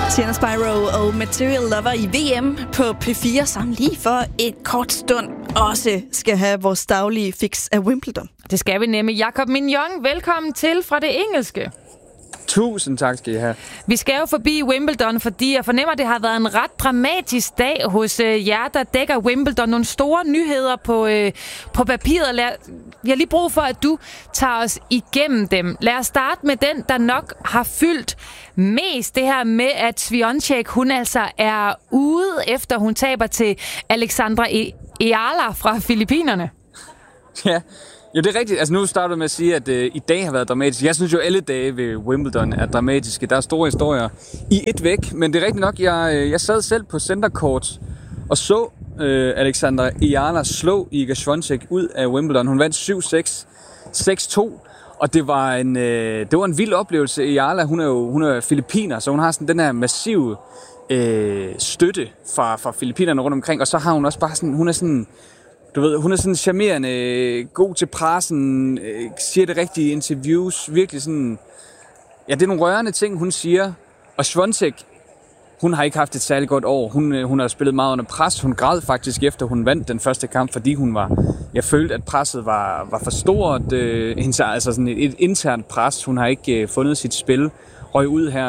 Tiana Spyro og Material Lover i VM på P4, som lige for et kort stund også skal have vores daglige fix af Wimbledon. Det skal vi nemlig. Jakob Mignon, velkommen til fra det engelske. Tusind tak skal I have. Vi skal jo forbi Wimbledon, fordi jeg fornemmer, at det har været en ret dramatisk dag hos jer, der dækker Wimbledon. Nogle store nyheder på papiret. Jeg har lige brug for, at du tager os igennem dem. Lad os starte med den, der nok har fyldt mest. Det her med, at Swiatek, hun altså er ude, efter hun taber til Alexandra Eala fra Filippinerne. Ja. Jo, det er rigtigt. Altså, nu starter du med at sige, at i dag har været dramatisk. Jeg synes jo, alle dage ved Wimbledon er dramatiske. Der er store historier i et væk. Men det er rigtigt nok, jeg sad selv på center court og så Alexandra Eala slå Iga Swiatek ud af Wimbledon. Hun vandt 7-6, 6-2. Og det var en vild oplevelse. Eala, hun er filippiner, så hun har sådan den her massive støtte fra filippinerne rundt omkring. Og så har hun også bare sådan, hun er sådan charmerende, god til pressen, siger det rigtige interviews, virkelig sådan, ja, det er nogle rørende ting, hun siger. Og Swiatek, hun har ikke haft et særligt godt år. Hun har spillet meget under pres. Hun græd faktisk efter, hun vandt den første kamp, fordi jeg følte, at presset var for stort. Altså sådan et internt pres. Hun har ikke fundet sit spil. Røg ud her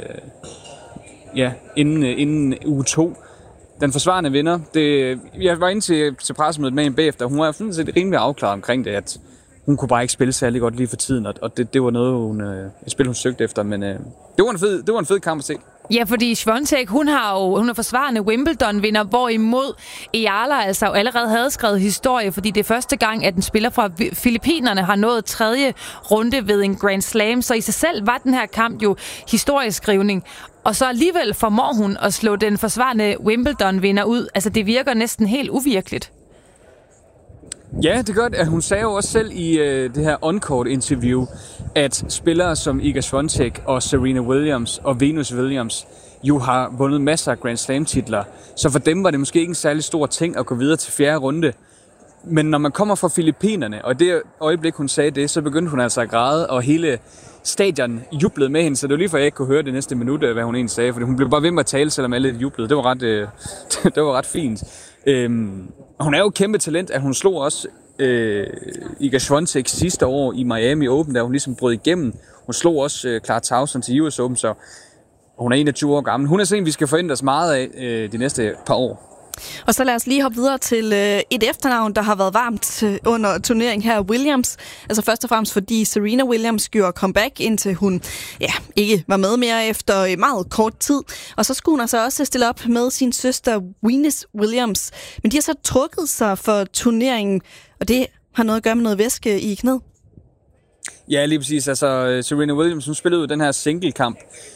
inden uge 2. Den forsvarende vinder. Jeg var inde til pressemødet med hende bagefter. Hun var sådan set rimelig afklaret omkring det, at hun kunne bare ikke spille særlig godt lige for tiden, og det var noget, et spil, hun søgte efter, men det var en fed kamp at se. Ja, fordi Swiatek, hun er forsvarende Wimbledon-vinder, hvorimod Eala altså allerede havde skrevet historie, fordi det er første gang, at en spiller fra Filippinerne har nået 3. runde ved en Grand Slam, så i sig selv var den her kamp jo historieskrivning. Og så alligevel formår hun at slå den forsvarende Wimbledon-vinder ud. Altså, det virker næsten helt uvirkeligt. Ja, det gør det. Hun sagde jo også selv i det her on-court-interview, at spillere som Iga Swiatek og Serena Williams og Venus Williams jo har vundet masser af Grand Slam-titler. Så for dem var det måske ikke en særlig stor ting at gå videre til 4. runde. Men når man kommer fra Filippinerne, og det øjeblik, hun sagde det, så begyndte hun altså at græde, og hele stadion jublede med hende, så det var lige for, at jeg ikke kunne høre det næste minut, hvad hun egentlig sagde, fordi hun blev bare ved med at tale, selvom alle jublede. Det var ret fint. Hun er jo kæmpe talent, at hun slog også Iga Swiatek sidste år i Miami Open, der hun ligesom brød igennem. Hun slog også Clara Tauson til US Open, så hun er 21 år gammel. Hun er sådan, vi skal forvente os meget af de næste par år. Og så lad os lige hoppe videre til et efternavn, der har været varmt under turneringen her, Williams. Altså først og fremmest fordi Serena Williams gjorde comeback, indtil hun ikke var med mere efter meget kort tid. Og så skulle hun altså også stille op med sin søster Venus Williams. Men de har så trukket sig for turneringen, og det har noget at gøre med noget væske i knæet. Ja, lige præcis. Altså Serena Williams, hun spillede jo den her single-kamp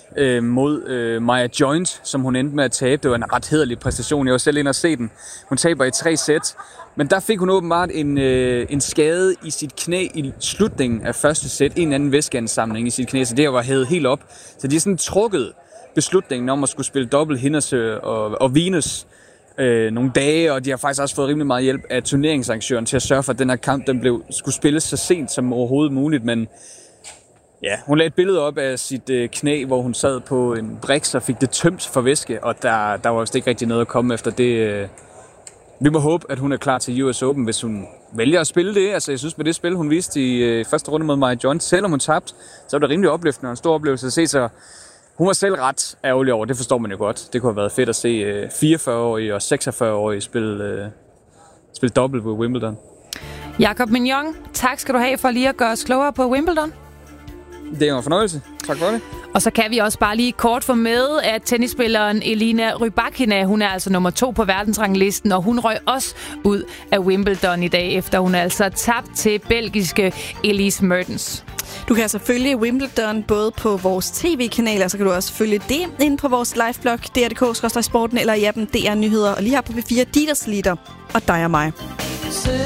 mod Maya Joint, som hun endte med at tabe. Det var en ret hæderlig præstation. Jeg var selv inde og se den. Hun taber i 3 sæt. Men der fik hun åbenbart en skade i sit knæ i slutningen af første sæt. En eller anden væskeansamling i sit knæ, så det var hævet helt op. Så de har sådan trukket beslutningen om at skulle spille dobbelt hendes og Venus nogle dage, og de har faktisk også fået rimelig meget hjælp af turneringsarrangøren til at sørge for, at den her kamp skulle spilles så sent som overhovedet muligt, men ja, hun lagde et billede op af sit knæ, hvor hun sad på en briks og fik det tømt for væske, og der var vist ikke rigtig noget at komme efter det. Vi må håbe, at hun er klar til US Open, hvis hun vælger at spille det. Altså, jeg synes, med det spil, hun viste i første runde mod Maya Joint, selvom hun tabte, så var det rimelig opløftende og en stor oplevelse at se, så hun var selv ret ærgerlig over, det forstår man jo godt. Det kunne have været fedt at se 44-årige og 46-årige spille dobbelt ved Wimbledon. Jakob Mignon, tak skal du have for lige at gøre os klogere på Wimbledon. Det er en fornøjelse. Tak for det. Og så kan vi også bare lige kort få med, at tennisspilleren Elina Rybakina, hun er altså nummer 2 på verdensranglisten, og hun røg også ud af Wimbledon i dag, efter hun altså tabt til belgiske Elise Mertens. Du kan altså følge Wimbledon både på vores tv-kanaler, så kan du også følge det inde på vores liveblog, dr.dk/sporten eller i appen DR Nyheder, og lige her på P4 Dieters Lieder og dig og mig.